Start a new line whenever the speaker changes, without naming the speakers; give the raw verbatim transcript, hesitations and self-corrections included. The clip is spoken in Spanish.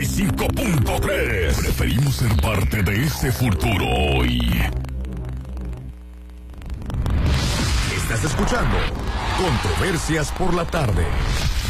y cinco punto tres. Preferimos ser parte de ese futuro hoy. Estás escuchando Controversias por la Tarde.